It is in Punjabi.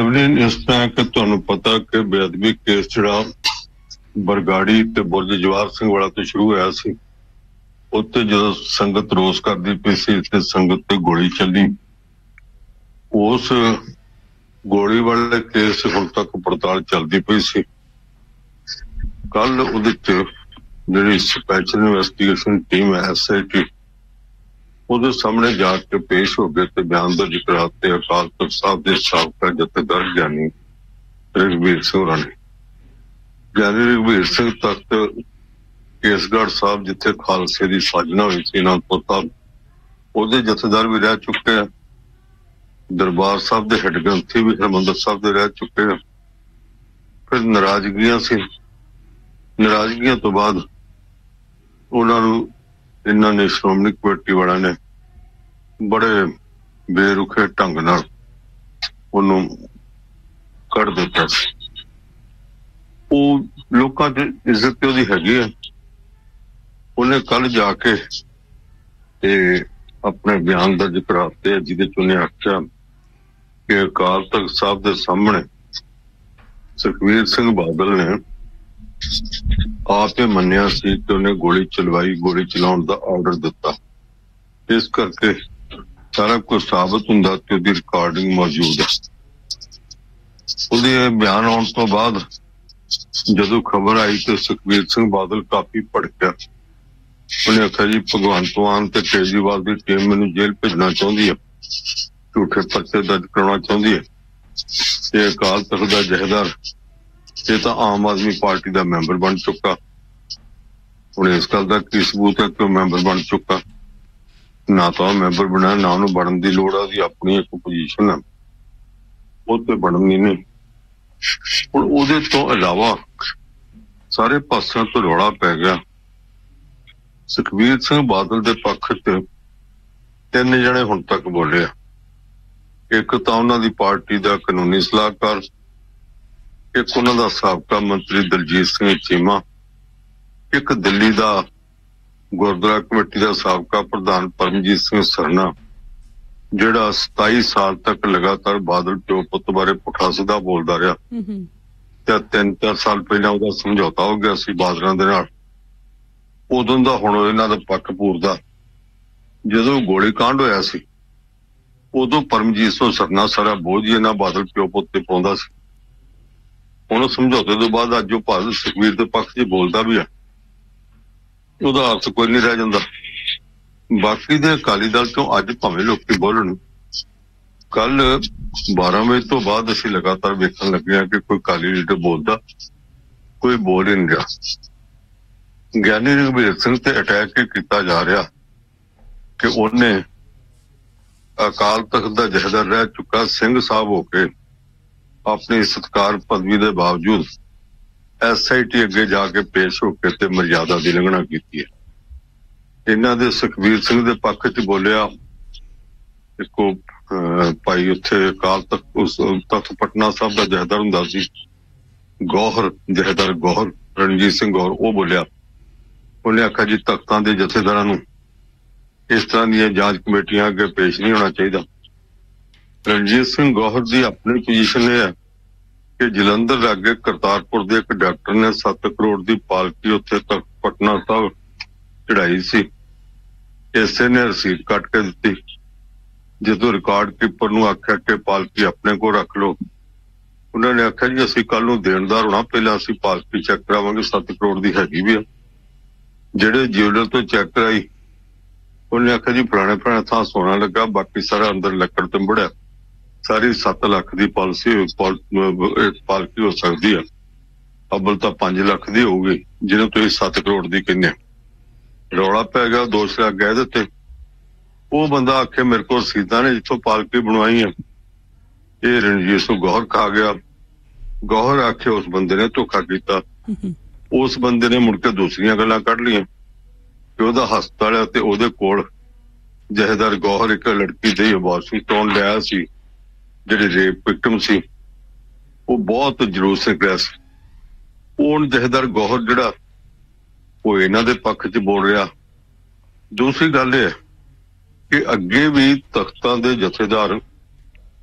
एवलिन इस तरह कि तुहानू पता कि बेअदबी केस जिहड़ा बरगाड़ी ते बुरज जवाहर सिंह वाला तो शुरू होया सी, उत्ते जदों संगत रोस करदी पई सी ते संगत ते गोली चली। उस गोली वाले केस हुण तक पड़ताल चलदी पई सी। कल उहदे च जिहड़ी स्पैशल इन्वेस्टिगेशन टीम है SIT ਉਹਦੇ ਸਾਹਮਣੇ ਜਾ ਕੇ ਪੇਸ਼ ਹੋ ਗਏ ਤੇ ਬਿਆਨ ਦਰਜ ਕਰਾਤੇ ਅਕਾਲ ਤਖਤ ਸਾਹਿਬ ਦੇ ਸਾਬਕਾ ਜਥੇਦਾਰ ਗਿਆਨੀ ਰਘਬੀਰ ਸਿੰਘ ਹੋਰਾਂ ਨੇ। ਗਿਆਨੀ ਰਘਬੀਰ ਸਿੰਘ ਤਖਤ ਕੇਸਗੜ੍ਹ ਸਾਹਿਬ ਜਿੱਥੇ ਖਾਲਸੇ ਦੀ ਸਾਜਨਾ ਹੋਈ ਸੀ ਅਨੰਦਪੁਰ ਸਾਹਿਬ, ਉਹਦੇ ਜਥੇਦਾਰ ਵੀ ਰਹਿ ਚੁੱਕੇ ਆ। ਦਰਬਾਰ ਸਾਹਿਬ ਦੇ ਹੈੱਡ ਗ੍ਰੰਥੀ ਵੀ ਹਰਿਮੰਦਰ ਸਾਹਿਬ ਦੇ ਰਹਿ ਚੁੱਕੇ ਆ। ਫਿਰ ਨਾਰਾਜ਼ਗੀਆਂ ਸੀ, ਨਾਰਾਜ਼ਗੀਆਂ ਤੋਂ ਬਾਅਦ ਉਹਨਾਂ ਨੂੰ ਇਹਨਾਂ ਨੇ ਸ਼੍ਰੋਮਣੀ ਕਮੇਟੀ ਵਾਲਿਆਂ ਨੇ ਬੜੇ ਬੇਰੁਖੇ ਢੰਗ ਨਾਲ ਉਹਨੂੰ ਕੱਢ ਦਿੱਤਾ ਸੀ। ਉਹ ਲੋਕਾਂ ਦੀ ਇੱਜ਼ਤ ਤੇ ਉਹਦੀ ਹੈਗੀ ਆ। ਉਹਨੇ ਕੱਲ ਜਾ ਕੇ ਤੇ ਆਪਣੇ ਬਿਆਨ ਦਰਜ ਕਰਾਤੇ, ਜਿਹਦੇ ਚ ਉਹਨੇ ਆਖਿਆ ਕਿ ਅਕਾਲ ਤਖਤ ਸਾਹਿਬ ਦੇ ਸਾਹਮਣੇ ਸੁਖਬੀਰ ਸਿੰਘ ਬਾਦਲ ਨੇ ਆਪੇ ਮੰਨਿਆ ਸੀ ਕਿ ਉਹਨੇ ਗੋਲੀ ਚਲਵਾਈ, ਗੋਲੀ ਚਲਾਉਣ ਦਾ ਆਰਡਰ ਦਿੱਤਾ। ਇਸ ਕਰਕੇ ਸਾਰਾ ਕੁਝ ਸਾਬਤ ਹੁੰਦਾ ਤੇ ਉਹਦੀ ਰਿਕਾਰਡਿੰਗ ਮੌਜੂਦ ਹੈ। ਉਹਦੇ ਬਿਆਨ ਆਉਣ ਤੋਂ ਬਾਅਦ ਜਦੋਂ ਖਬਰ ਆਈ ਤੇ ਸੁਖਬੀਰ ਸਿੰਘ ਬਾਦਲ ਕਾਫੀ ਭੜਕਿਆ। ਉਹਨੇ ਆਖਿਆ ਜੀ ਭਗਵੰਤ ਮਾਨ ਤੇ ਕੇਜਰੀਵਾਲ ਦੀ ਟੀਮ ਮੈਨੂੰ ਜੇਲ੍ਹ ਭੇਜਣਾ ਚਾਹੁੰਦੀ ਹੈ, ਝੂਠੇ ਪਰਚੇ ਦਰਜ ਕਰਾਉਣਾ ਚਾਹੁੰਦੀ ਹੈ। ਤੇ ਅਕਾਲ ਤਖਤ ਦਾ ਜਥੇਦਾਰ ਇਹ ਤਾਂ ਆਮ ਆਦਮੀ ਪਾਰਟੀ ਦਾ ਮੈਂਬਰ ਬਣ ਚੁੱਕਾ। ਹੁਣ ਇਸ ਗੱਲ ਦਾ ਕੀ ਸਬੂਤ ਹੈ ਕਿ ਉਹ ਮੈਂਬਰ ਬਣ ਚੁੱਕਾ? ਨਾ ਤਾਂ ਉਹ ਮੈਂਬਰ ਬਣਿਆ, ਨਾ ਉਹਨੂੰ ਬਣਨ ਦੀ ਲੋੜ ਆ। ਉਹਦੀ ਆਪਣੀ ਇੱਕ ਪੋਜੀਸ਼ਨ ਹੈ, ਉਹ ਤੇ ਬਣਨੀ ਨਹੀਂ। ਹੁਣ ਉਹਦੇ ਤੋਂ ਇਲਾਵਾ ਸਾਰੇ ਪਾਸਿਆਂ ਤੋਂ ਰੌਲਾ ਪੈ ਗਿਆ। ਸੁਖਬੀਰ ਸਿੰਘ ਬਾਦਲ ਦੇ ਪੱਖ ਚ 3 ਜਣੇ ਹੁਣ ਤੱਕ ਬੋਲੇ ਆ। ਇੱਕ ਤਾਂ ਉਹਨਾਂ ਦੀ ਪਾਰਟੀ ਦਾ ਕਾਨੂੰਨੀ ਸਲਾਹਕਾਰ, ਇੱਕ ਉਹਨਾਂ ਦਾ ਸਾਬਕਾ ਮੰਤਰੀ ਦਲਜੀਤ ਸਿੰਘ ਚੀਮਾ, ਇੱਕ ਦਿੱਲੀ ਦਾ ਗੁਰਦੁਆਰਾ ਕਮੇਟੀ ਦਾ ਸਾਬਕਾ ਪ੍ਰਧਾਨ ਪਰਮਜੀਤ ਸਿੰਘ ਸਰਨਾ, ਜਿਹੜਾ 27 ਸਾਲ ਤੱਕ ਲਗਾਤਾਰ ਬਾਦਲ ਪਿਓ ਪੁੱਤ ਬਾਰੇ ਪੁੱਠਾ ਸਿੱਧਾ ਬੋਲਦਾ ਰਿਹਾ ਤੇ 3-4 ਸਾਲ ਪਹਿਲਾਂ ਉਹਦਾ ਸਮਝੌਤਾ ਹੋ ਗਿਆ ਸੀ ਬਾਦਲਾਂ ਦੇ ਨਾਲ। ਉਦੋਂ ਦਾ ਹੁਣ ਇਹਨਾਂ ਦਾ ਪੱਖ ਪੂਰਦਾ। ਜਦੋਂ ਗੋਲੀ ਕਾਂਡ ਹੋਇਆ ਸੀ ਉਦੋਂ ਪਰਮਜੀਤ ਸਿੰਘ ਸਰਨਾ ਸਾਰਾ ਬੋਝ ਹੀ ਇਹਨਾਂ ਬਾਦਲ ਪਿਓ ਪੁੱਤ ਤੇ ਪਾਉਂਦਾ ਸੀ। ਹੁਣ ਸਮਝੌਤੇ ਤੋਂ ਬਾਅਦ ਅੱਜ ਉਹ ਭਾਰਤ ਸੁਖਬੀਰ ਦੇ ਪੱਖ 'ਚ ਬੋਲਦਾ ਵੀ ਆ, ਉਹਦਾ ਅਰਥ ਕੋਈ ਨਹੀਂ ਰਹਿ ਜਾਂਦਾ। ਬਾਕੀ ਦੇ ਅਕਾਲੀ ਦਲ ਤੋਂ ਅੱਜ ਭਾਵੇਂ ਲੋਕੀ ਬੋਲਣ, ਕੱਲ 12 ਵਜੇ ਤੋਂ ਬਾਅਦ ਅਸੀਂ ਲਗਾਤਾਰ ਵੇਖਣ ਲੱਗੇ ਹਾਂ ਕਿ ਕੋਈ ਅਕਾਲੀ ਲੀਡਰ ਬੋਲਦਾ, ਕੋਈ ਬੋਲ ਹੀ ਨਹੀਂ ਰਿਹਾ। ਗਿਆਨੀ ਰਘਬੀਰ ਸਿੰਘ ਤੇ ਅਟੈਕ ਕੀਤਾ ਜਾ ਰਿਹਾ ਕਿ ਉਹਨੇ ਅਕਾਲ ਤਖਤ ਦਾ ਜਥੇਦਾਰ ਰਹਿ ਚੁੱਕਾ ਸਿੰਘ ਸਾਹਿਬ ਹੋ ਕੇ ਆਪਣੀ ਸਤਿਕਾਰ ਪਦਵੀ ਦੇ ਬਾਵਜੂਦ SIT ਅੱਗੇ ਜਾ ਕੇ ਪੇਸ਼ ਹੋ ਕੇ ਤੇ ਮਰਿਆਦਾ ਦੀ ਉਲੰਘਣਾ ਕੀਤੀ ਹੈ। ਇਹਨਾਂ ਦੇ ਸੁਖਬੀਰ ਸਿੰਘ ਦੇ ਪੱਖ ਚ ਬੋਲਿਆ ਇੱਕੋ ਭਾਈ ਉੱਥੇ ਅਕਾਲ ਤਖਤ ਪਟਨਾ ਸਾਹਿਬ ਦਾ ਜਥੇਦਾਰ ਹੁੰਦਾ ਸੀ ਗੌਹਰ, ਜਥੇਦਾਰ ਗੌਹਰ, ਰਣਜੀਤ ਸਿੰਘ ਗੌਹਰ, ਉਹ ਬੋਲਿਆ। ਉਹਨੇ ਆਖਿਆ ਜੀ ਤਖਤਾਂ ਦੇ ਜਥੇਦਾਰਾਂ ਨੂੰ ਇਸ ਤਰ੍ਹਾਂ ਦੀਆਂ ਜਾਂਚ ਕਮੇਟੀਆਂ ਅੱਗੇ ਪੇਸ਼ ਨਹੀਂ ਹੋਣਾ ਚਾਹੀਦਾ। ਰਣਜੀਤ ਸਿੰਘ ਗੌਹਰ ਦੀ ਆਪਣੀ ਪੋਜੀਸ਼ਨ ਇਹ ਹੈ ਕਿ ਜਲੰਧਰ ਲਾਗੇ ਕਰਤਾਰਪੁਰ ਦੇ ਇੱਕ ਡਾਕਟਰ ਨੇ 7 ਕਰੋੜ ਦੀ ਪਾਲਕੀ ਉੱਥੇ ਤੱਕ ਪਟਨਾ ਸਾਹਿਬ ਚੜਾਈ ਸੀ। ਇਸੇ ਨੇ ਰਸੀਦ ਕੱਟ ਕੇ ਦਿੱਤੀ। ਜਦੋਂ ਰਿਕਾਰਡ ਕੀਪਰ ਨੂੰ ਆਖਿਆ ਕਿ ਪਾਲਕੀ ਆਪਣੇ ਕੋਲ ਰੱਖ ਲਓ, ਉਹਨਾਂ ਨੇ ਆਖਿਆ ਜੀ ਅਸੀਂ ਕੱਲ ਨੂੰ ਦੇਣਦਾਰ ਹੋਣਾ, ਪਹਿਲਾਂ ਅਸੀਂ ਪਾਲਕੀ ਚੈੱਕ ਕਰਾਵਾਂਗੇ, 7 ਕਰੋੜ ਦੀ ਹੈਗੀ ਵੀ ਆ। ਜਿਹੜੇ ਜਿਊਲਰ ਤੋਂ ਚੈੱਕ ਕਰਾਈ ਉਹਨੇ ਆਖਿਆ ਜੀ ਪੁਰਾਣੇ ਥਾਂ ਸੋਨਾ ਲੱਗਾ, ਬਾਕੀ ਸਾਰਾ ਅੰਦਰ ਲੱਕੜ ਤੇ ਮੁੜਿਆ। ਸਾਰੀ 7 ਲੱਖ ਦੀ ਪਾਲਕੀ ਹੋ ਸਕਦੀ ਆ, ਅੱਬਲ ਤਾਂ 5 ਲੱਖ ਦੀ ਹੋਊਗੀ ਜਿਹਨੂੰ ਤੁਸੀਂ 7 ਕਰੋੜ ਦੀ ਕਹਿੰਦੇ। ਰੌਲਾ ਪੈ ਗਿਆ, ਦੋਸ਼ ਲੱਗ ਗਿਆ ਇਹਦੇ ਤੇ। ਉਹ ਬੰਦਾ ਆਖੇ ਮੇਰੇ ਕੋਲ ਰਸੀਦਾਂ ਨੇ ਜਿੱਥੋਂ ਪਾਲਕੀ ਬਣਵਾਈ ਆ। ਇਹ ਰਣਜੀਤ ਸਿੰਘ ਗੌਹਰ ਖਾ ਗਿਆ। ਗੌਹਰ ਆਖੇ ਉਸ ਬੰਦੇ ਨੇ ਧੋਖਾ ਕੀਤਾ। ਉਸ ਬੰਦੇ ਨੇ ਮੁੜ ਕੇ ਦੂਸਰੀਆਂ ਗੱਲਾਂ ਕੱਢ ਲਈਆਂ ਕਿ ਉਹਦਾ ਹਸਪਤਾਲ ਹੈ ਤੇ ਉਹਦੇ ਕੋਲ ਜਥੇਦਾਰ ਗੌਹਰ ਇੱਕ ਲੜਕੀ ਦੇ ਵਾਸ਼ਿੰਗਟਨ ਲਿਆ ਸੀ ਜਿਹੜੀ ਰੇਪ ਵਿਕਟਮ ਸੀ। ਉਹ ਬਹੁਤ ਜਲੂਸ ਨਿਕਲਿਆ ਸੀ। ਉਹ ਜਥੇਦਾਰ ਗੌਹਰ ਜਿਹੜਾ ਉਹ ਇਹਨਾਂ ਦੇ ਪੱਖ 'ਚ ਬੋਲ ਰਿਹਾ। ਦੂਸਰੀ ਗੱਲ ਇਹ ਹੈ ਕਿ ਅੱਗੇ ਵੀ ਤਖਤਾਂ ਦੇ ਜਥੇਦਾਰ